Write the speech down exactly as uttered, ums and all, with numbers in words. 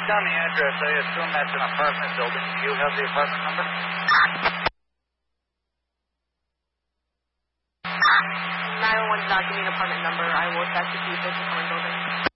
down the address. I assume that's an apartment building. Do you have the apartment number? nine one one did not give me an apartment number. I will check to see if it's a apartment building.